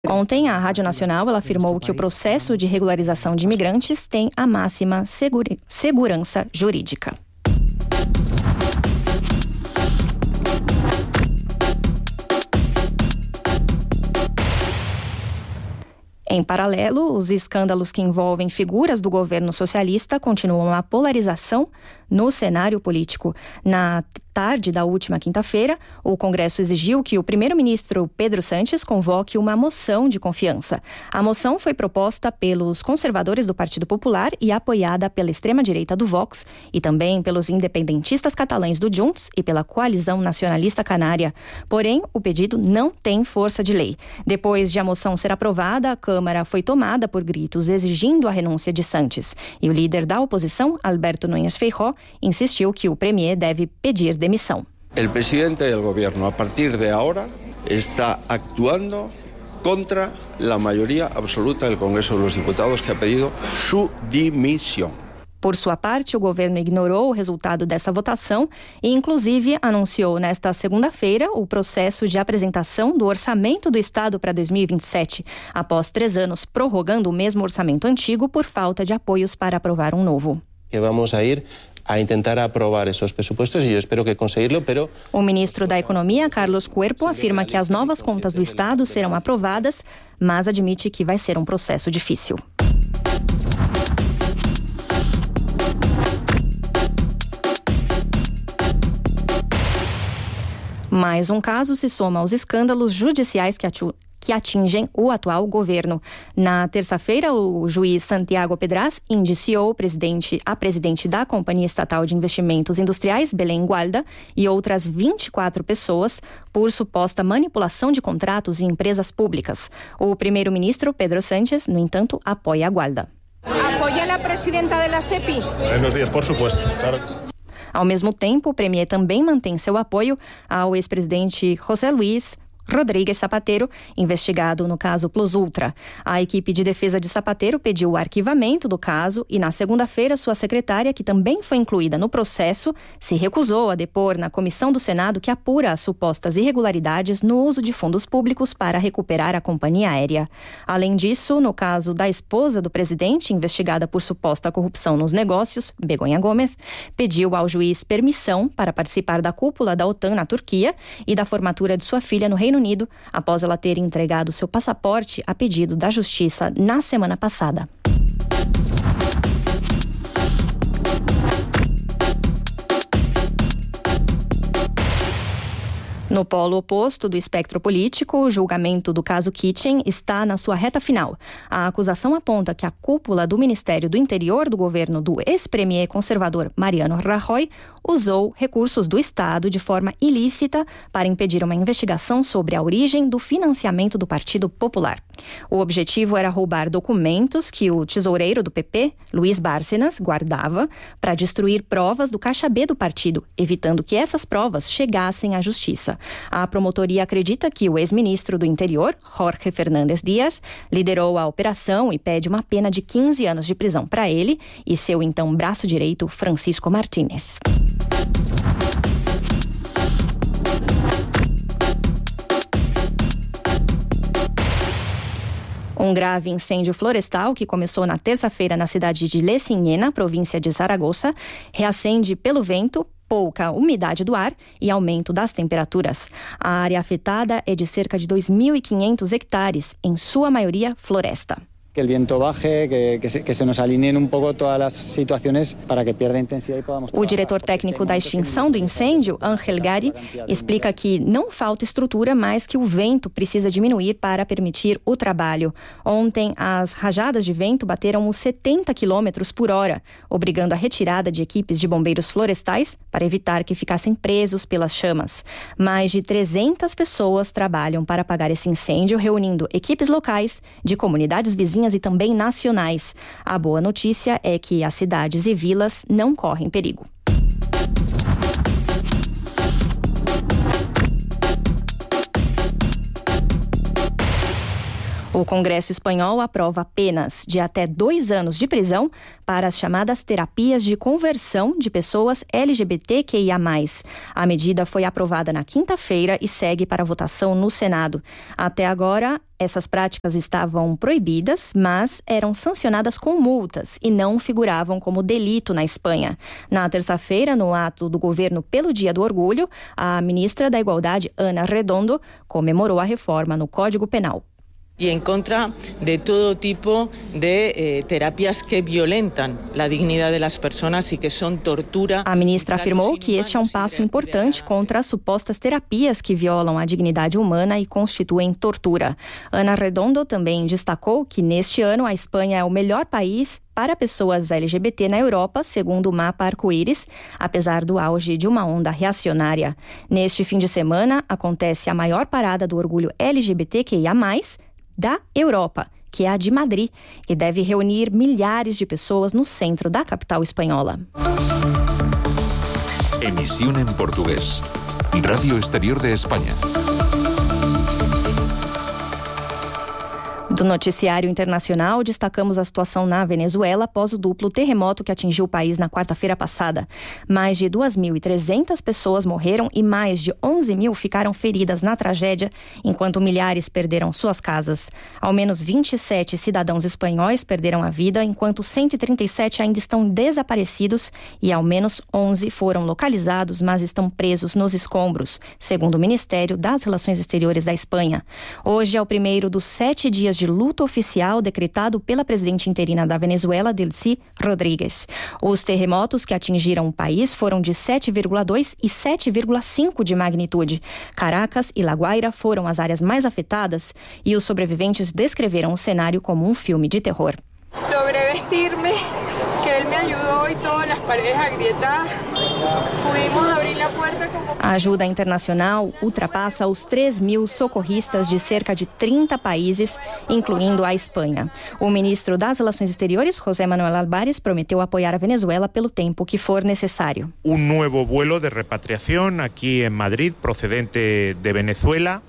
Ontem, a Rádio Nacional afirmou que o processo de regularização de imigrantes tem a máxima segurança jurídica. Em paralelo, os escândalos que envolvem figuras do governo socialista continuam a polarização no cenário político. Na tarde da última quinta-feira, o Congresso exigiu que o primeiro-ministro Pedro Sánchez convoque uma moção de confiança. A moção foi proposta pelos conservadores do Partido Popular e apoiada pela extrema-direita do Vox e também pelos independentistas catalães do Junts e pela coalizão nacionalista canária. Porém, o pedido não tem força de lei. Depois de a moção ser aprovada, a Câmara foi tomada por gritos exigindo a renúncia de Sánchez. E o líder da oposição, Alberto Núñez Feijóo, insistiu que o premier deve pedir demissão. O presidente do governo, a partir de agora, está actuando contra a maioria absoluta do Congresso dos Diputados, que ha pedido sua dimissão. Por sua parte, o governo ignorou o resultado dessa votação e, inclusive, anunciou nesta segunda-feira o processo de apresentação do orçamento do Estado para 2027, após 3 anos prorrogando o mesmo orçamento antigo por falta de apoios para aprovar um novo. Vamos a ir a intentar aprovar esses pressupostos e eu espero que conseguirlo, pero... O ministro da Economia, Carlos Cuerpo, afirma que as novas contas do Estado serão aprovadas, mas admite que vai ser um processo difícil. Mais um caso se soma aos escândalos judiciais que atingem o atual governo. Na terça-feira, o juiz Santiago Pedraz indiciou a presidente da Companhia Estatal de Investimentos Industriais, Belém Gualda, e outras 24 pessoas por suposta manipulação de contratos em empresas públicas. O primeiro-ministro, Pedro Sánchez, no entanto, apoia a Gualda. ¿Apoia a presidenta da CEPI? Buenos días, por supuesto. Claro que sí. Ao mesmo tempo, o premier também mantém seu apoio ao ex-presidente José Luis Rodríguez Zapatero, investigado no caso Plus Ultra. A equipe de defesa de Zapatero pediu o arquivamento do caso e, na segunda-feira, sua secretária, que também foi incluída no processo, se recusou a depor na comissão do Senado que apura as supostas irregularidades no uso de fundos públicos para recuperar a companhia aérea. Além disso, no caso da esposa do presidente, investigada por suposta corrupção nos negócios, Begonha Gomes, pediu ao juiz permissão para participar da cúpula da OTAN na Turquia e da formatura de sua filha no Reino Unido, após ela ter entregado seu passaporte a pedido da Justiça na semana passada. No polo oposto do espectro político, o julgamento do caso Kitchen está na sua reta final. A acusação aponta que a cúpula do Ministério do Interior do governo do ex-premier conservador Mariano Rajoy usou recursos do Estado de forma ilícita para impedir uma investigação sobre a origem do financiamento do Partido Popular. O objetivo era roubar documentos que o tesoureiro do PP, Luiz Bárcenas, guardava para destruir provas do caixa B do partido, evitando que essas provas chegassem à Justiça. A promotoria acredita que o ex-ministro do Interior, Jorge Fernández Díaz, liderou a operação e pede uma pena de 15 anos de prisão para ele e seu então braço direito, Francisco Martínez. Um grave incêndio florestal que começou na terça-feira na cidade de Lecinhena, província de Zaragoza, reacende pelo vento, pouca umidade do ar e aumento das temperaturas. A área afetada é de cerca de 2.500 hectares, em sua maioria floresta. Que el viento baje, que se nos alineen un poco todas las situaciones para que pierda intensidad y podamos trabajar. O diretor técnico da extinção do incêndio, Ángel Gari, explica que não falta estrutura, mas que o vento precisa diminuir para permitir o trabalho. Ontem, as rajadas de vento bateram os 70 km por hora, obrigando a retirada de equipes de bombeiros florestais para evitar que ficassem presos pelas chamas. Mais de 300 pessoas trabalham para apagar esse incêndio, reunindo equipes locais, de comunidades vizinhas e também nacionais. A boa notícia é que as cidades e vilas não correm perigo. O Congresso espanhol aprova penas de até 2 anos de prisão para as chamadas terapias de conversão de pessoas LGBTQIA+. A medida foi aprovada na quinta-feira e segue para votação no Senado. Até agora, essas práticas estavam proibidas, mas eram sancionadas com multas e não figuravam como delito na Espanha. Na terça-feira, no ato do governo pelo Dia do Orgulho, a ministra da Igualdade, Ana Redondo, comemorou a reforma no Código Penal. Y en contra de todo tipo de terapias que violentan la dignidad de las personas y que son tortura. A ministra afirmou que este é um passo importante contra as supostas terapias que violam a dignidade humana e constituem tortura. Ana Redondo também destacou que neste ano a Espanha é o melhor país para pessoas LGBT na Europa, segundo o mapa arco-íris, apesar do auge de uma onda reacionária. Neste fim de semana, acontece a maior parada do orgulho LGBTQIA+, da Europa, que é a de Madrid, e deve reunir milhares de pessoas no centro da capital espanhola. Emisión en portugués. Radio Exterior de España. Do noticiário internacional, destacamos a situação na Venezuela após o duplo terremoto que atingiu o país na quarta-feira passada. Mais de 2.300 pessoas morreram e mais de 11 mil ficaram feridas na tragédia, enquanto milhares perderam suas casas. Ao menos 27 cidadãos espanhóis perderam a vida, enquanto 137 ainda estão desaparecidos e ao menos 11 foram localizados, mas estão presos nos escombros, segundo o Ministério das Relações Exteriores da Espanha. Hoje é o primeiro dos 7 dias de luto oficial decretado pela presidente interina da Venezuela, Delcy Rodríguez. Os terremotos que atingiram o país foram de 7,2 e 7,5 de magnitude. Caracas e La Guaira foram as áreas mais afetadas e os sobreviventes descreveram o cenário como um filme de terror. Logré vestirme, que él me ayudó y todas las paredes agrietadas. Pudimos abrir la puerta como... A ajuda internacional ultrapassa os 3.000 socorristas de cerca de 30 países, incluindo a Espanha. O ministro das Relações Exteriores, José Manuel Álvarez, prometeu apoiar a Venezuela pelo tempo que for necessário. Un nuevo vuelo de repatriación aquí en Madrid, procedente de Venezuela.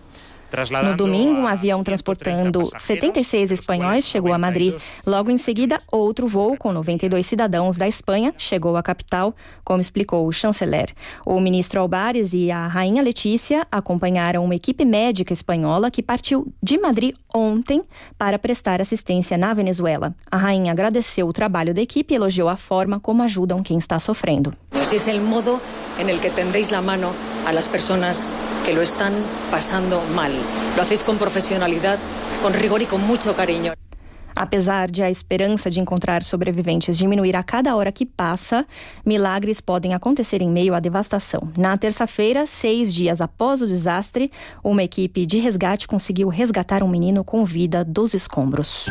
No domingo, um avião transportando 76 espanhóis chegou a Madrid. Logo em seguida, outro voo com 92 cidadãos da Espanha chegou à capital, como explicou o chanceler. O ministro Álvarez e a rainha Letícia acompanharam uma equipe médica espanhola que partiu de Madrid ontem para prestar assistência na Venezuela. A rainha agradeceu o trabalho da equipe e elogiou a forma como ajudam quem está sofrendo. Es el modo en el que tendéis la mano a las personas que lo están pasando mal. Lo hacéis con profesionalidad, con rigor y con mucho cariño. Apesar de a esperança de encontrar sobreviventes diminuir a cada hora que passa, milagres podem acontecer em meio à devastação. Na terça-feira, 6 dias após o desastre, uma equipe de resgate conseguiu resgatar um menino com vida dos escombros.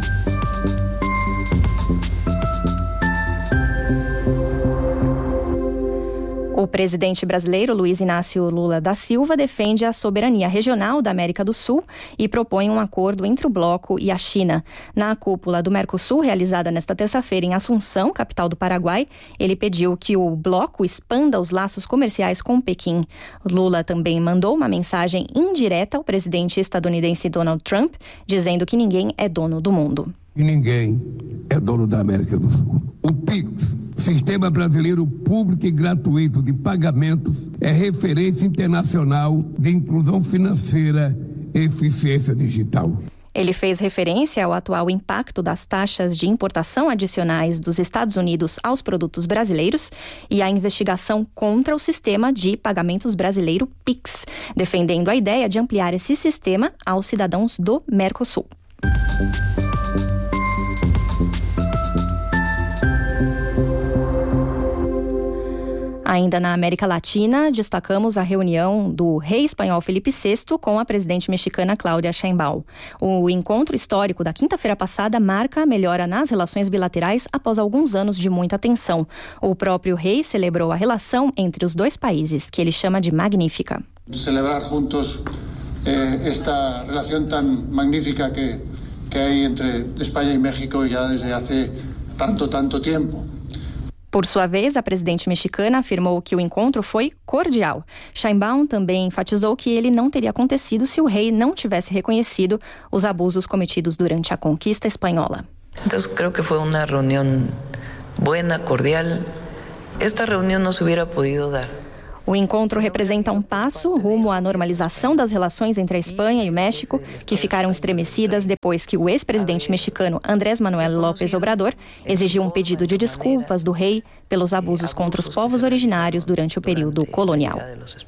O presidente brasileiro Luiz Inácio Lula da Silva defende a soberania regional da América do Sul e propõe um acordo entre o bloco e a China. Na cúpula do Mercosul, realizada nesta terça-feira em Assunção, capital do Paraguai, ele pediu que o bloco expanda os laços comerciais com Pequim. Lula também mandou uma mensagem indireta ao presidente estadunidense Donald Trump, dizendo que ninguém é dono do mundo. E ninguém é dono da América do Sul. O PIX, Sistema Brasileiro Público e Gratuito de Pagamentos, é referência internacional de inclusão financeira e eficiência digital. Ele fez referência ao atual impacto das taxas de importação adicionais dos Estados Unidos aos produtos brasileiros e à investigação contra o sistema de pagamentos brasileiro PIX, defendendo a ideia de ampliar esse sistema aos cidadãos do Mercosul. Ainda na América Latina, destacamos a reunião do rei espanhol Felipe VI com a presidente mexicana Cláudia Sheinbaum. O encontro histórico da quinta-feira passada marca a melhora nas relações bilaterais após alguns anos de muita tensão. O próprio rei celebrou a relação entre os dois países, que ele chama de magnífica. Celebrar juntos esta relação tão magnífica que há entre Espanha e México já desde há tanto tempo. Por sua vez, a presidente mexicana afirmou que o encontro foi cordial. Sheinbaum também enfatizou que ele não teria acontecido se o rei não tivesse reconhecido os abusos cometidos durante a conquista espanhola. Então, creo que foi uma reunião boa, cordial. Esta reunião não se hubiera podido dar. O encontro representa um passo rumo à normalização das relações entre a Espanha e o México, que ficaram estremecidas depois que o ex-presidente mexicano Andrés Manuel López Obrador exigiu um pedido de desculpas do rei pelos abusos contra os povos originários durante o período colonial.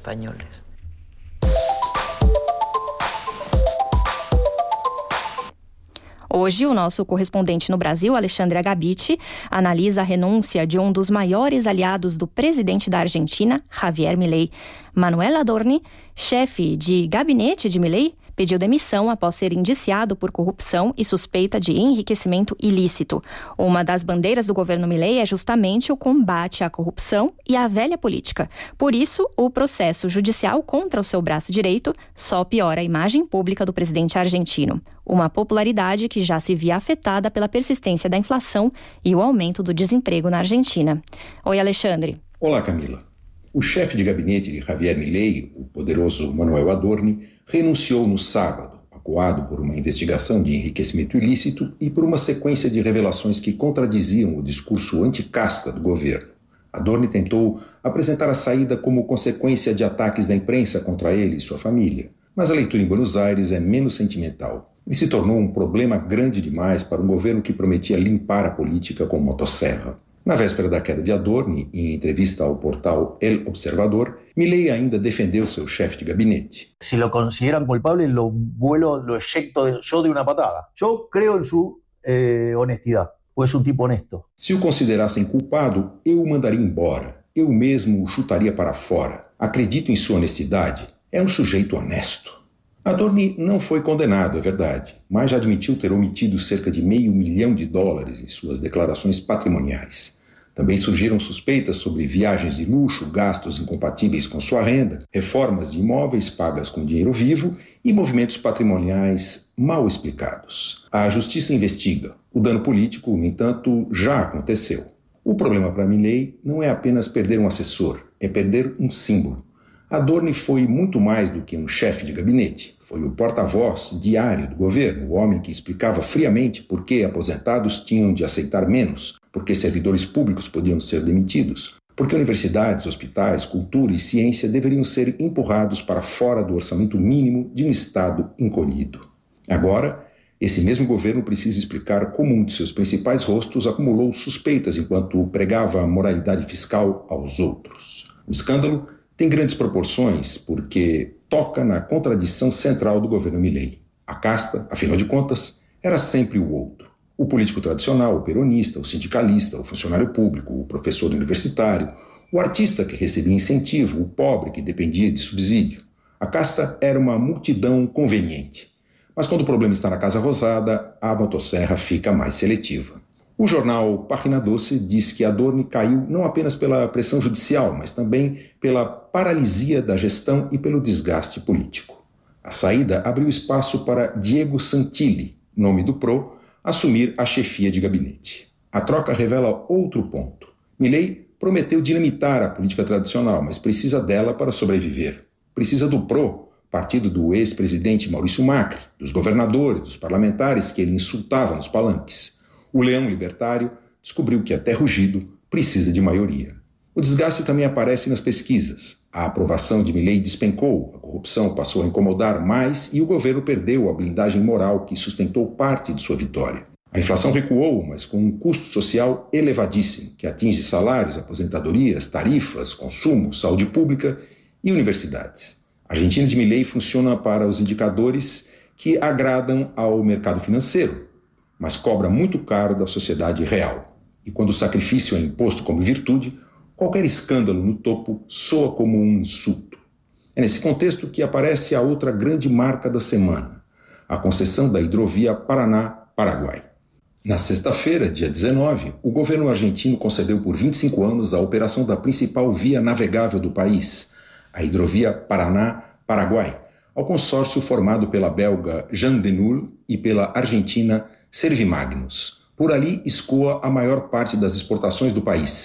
Hoje, o nosso correspondente no Brasil, Alexandre Agabiti, analisa a renúncia de um dos maiores aliados do presidente da Argentina, Javier Milei. Manuel Adorni, chefe de gabinete de Milei, pediu demissão após ser indiciado por corrupção e suspeita de enriquecimento ilícito. Uma das bandeiras do governo Milei é justamente o combate à corrupção e à velha política. Por isso, o processo judicial contra o seu braço direito só piora a imagem pública do presidente argentino. Uma popularidade que já se via afetada pela persistência da inflação e o aumento do desemprego na Argentina. Oi, Alexandre. Olá, Camila. O chefe de gabinete de Javier Milei, o poderoso Manuel Adorni, renunciou no sábado, acuado por uma investigação de enriquecimento ilícito e por uma sequência de revelações que contradiziam o discurso anticasta do governo. Adorni tentou apresentar a saída como consequência de ataques da imprensa contra ele e sua família, mas a leitura em Buenos Aires é menos sentimental. Ele se tornou um problema grande demais para um governo que prometia limpar a política com motosserra. Na véspera da queda de Adorni, em entrevista ao portal El Observador, Milei ainda defendeu seu chefe de gabinete. Si lo consideran culpable, lo eyecto yo de una patada. Yo creo en su honestidad, pues es un tipo honesto. Se o considerassem culpado, eu o mandaria embora. Eu mesmo o chutaria para fora. Acredito em sua honestidade. É um sujeito honesto. Adorni não foi condenado, é verdade, mas já admitiu ter omitido cerca de $500 milhão em suas declarações patrimoniais. Também surgiram suspeitas sobre viagens de luxo, gastos incompatíveis com sua renda, reformas de imóveis pagas com dinheiro vivo e movimentos patrimoniais mal explicados. A justiça investiga. O dano político, no entanto, já aconteceu. O problema para Milei não é apenas perder um assessor, é perder um símbolo. Adorni foi muito mais do que um chefe de gabinete. Foi o porta-voz diário do governo, o homem que explicava friamente por que aposentados tinham de aceitar menos, por que servidores públicos podiam ser demitidos, por que universidades, hospitais, cultura e ciência deveriam ser empurrados para fora do orçamento mínimo de um Estado encolhido. Agora, esse mesmo governo precisa explicar como um de seus principais rostos acumulou suspeitas enquanto pregava a moralidade fiscal aos outros. O escândalo tem grandes proporções porque toca na contradição central do governo Milei. A casta, afinal de contas, era sempre o outro. O político tradicional, o peronista, o sindicalista, o funcionário público, o professor universitário, o artista que recebia incentivo, o pobre que dependia de subsídio. A casta era uma multidão conveniente. Mas quando o problema está na Casa Rosada, a motosserra fica mais seletiva. O jornal Página Doce diz que Adorni caiu não apenas pela pressão judicial, mas também pela paralisia da gestão e pelo desgaste político. A saída abriu espaço para Diego Santilli, nome do PRO, assumir a chefia de gabinete. A troca revela outro ponto. Milei prometeu dinamitar a política tradicional, mas precisa dela para sobreviver. Precisa do PRO, partido do ex-presidente Maurício Macri, dos governadores, dos parlamentares que ele insultava nos palanques. O leão libertário descobriu que até rugido precisa de maioria. O desgaste também aparece nas pesquisas. A aprovação de Milei despencou, a corrupção passou a incomodar mais e o governo perdeu a blindagem moral que sustentou parte de sua vitória. A inflação recuou, mas com um custo social elevadíssimo, que atinge salários, aposentadorias, tarifas, consumo, saúde pública e universidades. A Argentina de Milei funciona para os indicadores que agradam ao mercado financeiro, mas cobra muito caro da sociedade real. E quando o sacrifício é imposto como virtude, qualquer escândalo no topo soa como um insulto. É nesse contexto que aparece a outra grande marca da semana, a concessão da hidrovia Paraná-Paraguai. Na sexta-feira, dia 19, o governo argentino concedeu por 25 anos a operação da principal via navegável do país, a hidrovia Paraná-Paraguai, ao consórcio formado pela belga Jean Denul e pela argentina Servimagnus. Por ali escoa a maior parte das exportações do país.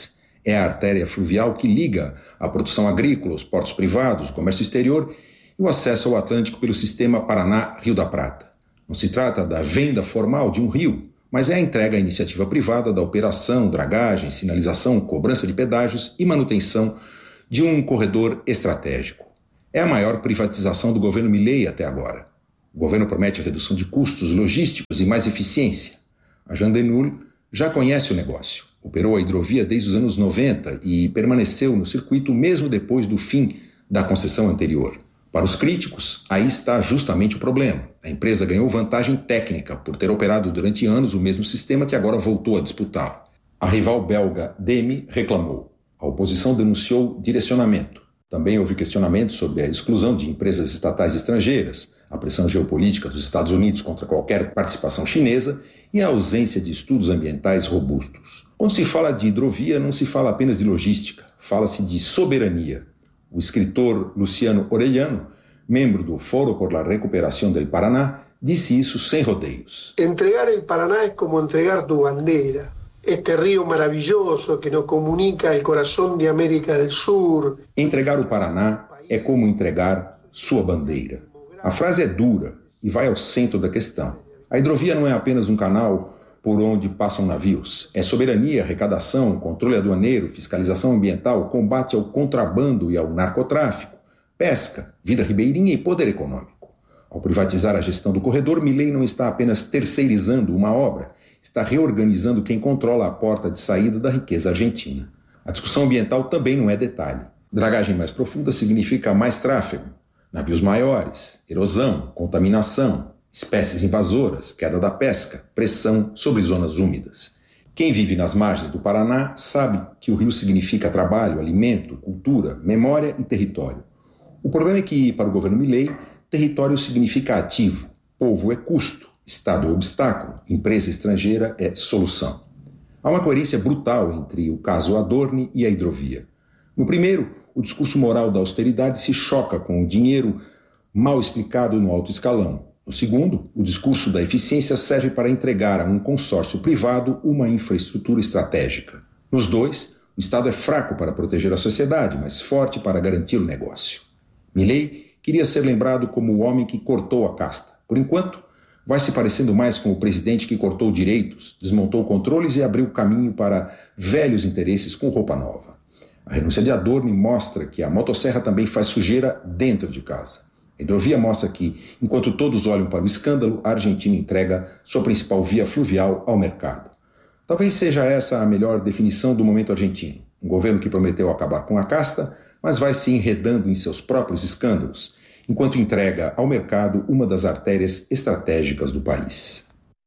É a artéria fluvial que liga a produção agrícola, os portos privados, o comércio exterior e o acesso ao Atlântico pelo sistema Paraná-Rio da Prata. Não se trata da venda formal de um rio, mas é a entrega à iniciativa privada da operação, dragagem, sinalização, cobrança de pedágios e manutenção de um corredor estratégico. É a maior privatização do governo Milei até agora. O governo promete redução de custos logísticos e mais eficiência. A Jandenul já conhece o negócio. Operou a hidrovia desde os anos 90 e permaneceu no circuito mesmo depois do fim da concessão anterior. Para os críticos, aí está justamente o problema. A empresa ganhou vantagem técnica por ter operado durante anos o mesmo sistema que agora voltou a disputá-lo. A rival belga DEME reclamou. A oposição denunciou direcionamento. Também houve questionamentos sobre a exclusão de empresas estatais estrangeiras, a pressão geopolítica dos Estados Unidos contra qualquer participação chinesa e a ausência de estudos ambientais robustos. Quando se fala de hidrovia, não se fala apenas de logística, fala-se de soberania. O escritor Luciano Orellano, membro do Foro por la Recuperación del Paraná, disse isso sem rodeios. Entregar el Paraná es como entregar tu bandera. Este río maravilloso que nos comunica el corazón de América del Sur. Entregar o Paraná é como entregar sua bandeira. A frase é dura e vai ao centro da questão. A hidrovia não é apenas um canal por onde passam navios. É soberania, arrecadação, controle aduaneiro, fiscalização ambiental, combate ao contrabando e ao narcotráfico, pesca, vida ribeirinha e poder econômico. Ao privatizar a gestão do corredor, Milei não está apenas terceirizando uma obra, está reorganizando quem controla a porta de saída da riqueza argentina. A discussão ambiental também não é detalhe. Dragagem mais profunda significa mais tráfego, navios maiores, erosão, contaminação, espécies invasoras, queda da pesca, pressão sobre zonas úmidas. Quem vive nas margens do Paraná sabe que o rio significa trabalho, alimento, cultura, memória e território. O problema é que, para o governo Milei, território significa ativo, povo é custo, Estado é obstáculo, empresa estrangeira é solução. Há uma coerência brutal entre o caso Adorni e a hidrovia. No primeiro, o discurso moral da austeridade se choca com o dinheiro mal explicado no alto escalão. No segundo, o discurso da eficiência serve para entregar a um consórcio privado uma infraestrutura estratégica. Nos dois, o Estado é fraco para proteger a sociedade, mas forte para garantir o negócio. Milei queria ser lembrado como o homem que cortou a casta. Por enquanto, vai se parecendo mais com o presidente que cortou direitos, desmontou controles e abriu caminho para velhos interesses com roupa nova. A renúncia de Adorni mostra que a motosserra também faz sujeira dentro de casa. A hidrovia mostra que, enquanto todos olham para o escândalo, a Argentina entrega sua principal via fluvial ao mercado. Talvez seja essa a melhor definição do momento argentino. Um governo que prometeu acabar com a casta, mas vai se enredando em seus próprios escândalos, enquanto entrega ao mercado uma das artérias estratégicas do país.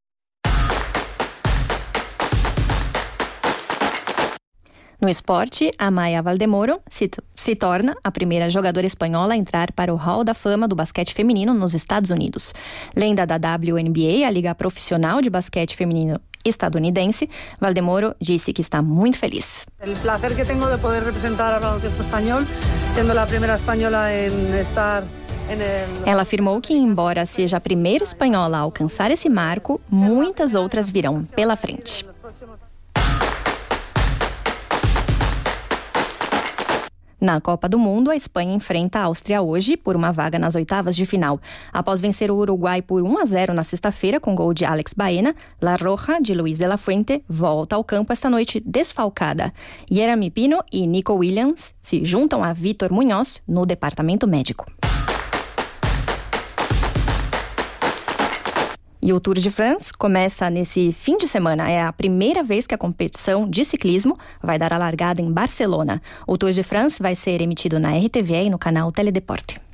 No esporte, a Maya Valdemoro se torna a primeira jogadora espanhola a entrar para o Hall da Fama do basquete feminino nos Estados Unidos. Lenda da WNBA, a liga profissional de basquete feminino estadunidense, Valdemoro disse que está muito feliz. O prazer que tenho de poder representar ao baloncesto espanhol, sendo a primeira espanhola em estar. Ela afirmou que, embora seja a primeira espanhola a alcançar esse marco, muitas outras virão pela frente. Na Copa do Mundo, a Espanha enfrenta a Áustria hoje por uma vaga nas oitavas de final. Após vencer o Uruguai por 1-0 na sexta-feira com gol de Alex Baena, La Roja, de Luis de la Fuente, volta ao campo esta noite desfalcada. Jeremy Pino e Nico Williams se juntam a Vitor Munhoz no departamento médico. E o Tour de France começa nesse fim de semana. É a primeira vez que a competição de ciclismo vai dar a largada em Barcelona. O Tour de France vai ser emitido na RTVE e no canal Teledeporte.